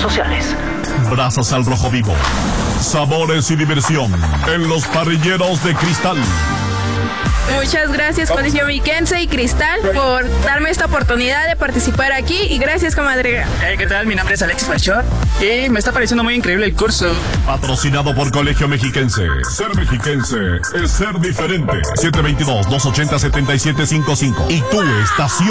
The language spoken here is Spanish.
sociales. Brasas al rojo vivo. Sabores y diversión en los parrilleros de Cristal. Muchas gracias, Colegio Miquense y Cristal, por darme esta oportunidad de participar aquí, y gracias, comadre. ¿Qué tal? Mi nombre es Alexis Melchor y me está pareciendo muy increíble el curso. Patrocinado por Colegio Mexiquense. Ser mexiquense es ser diferente. 722-280-7755. Y tu estación.